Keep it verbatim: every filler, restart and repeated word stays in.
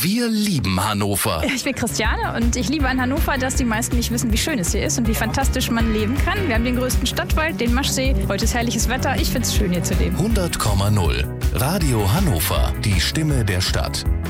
Wir lieben Hannover. Ich bin Christiane und ich liebe an Hannover, dass die meisten nicht wissen, wie schön es hier ist und wie fantastisch man leben kann. Wir haben den größten Stadtwald, den Maschsee. Heute ist herrliches Wetter. Ich finde es schön, hier zu leben. hundert Komma null. Radio Hannover. Die Stimme der Stadt.